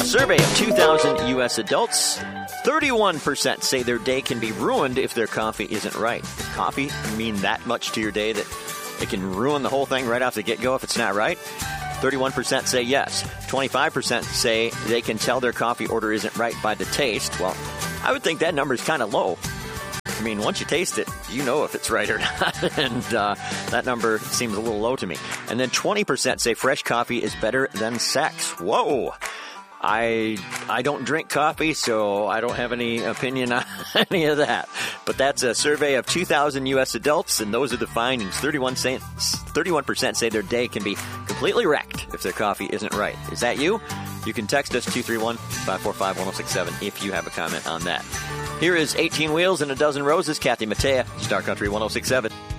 Survey of 2,000 U.S. adults. 31% say their day can be ruined if their coffee isn't right. Does coffee mean that much to your day that it can ruin the whole thing right off the get-go if it's not right? 31% say yes. 25% say they can tell their coffee order isn't right by the taste. Well, I would think that number is kind of low. I mean, once you taste it, you know if it's right or not. And that number seems a little low to me. And then 20% say fresh coffee is better than sex. Whoa. I don't drink coffee, so I don't have any opinion on any of that. But that's a survey of 2,000 U.S. adults, and those are the findings. 31% say their day can be completely wrecked if their coffee isn't right. Is that you? You can text us 231-545-1067 if you have a comment on that. Here is 18 Wheels and a Dozen Roses, Kathy Mattea, Star Country 1067.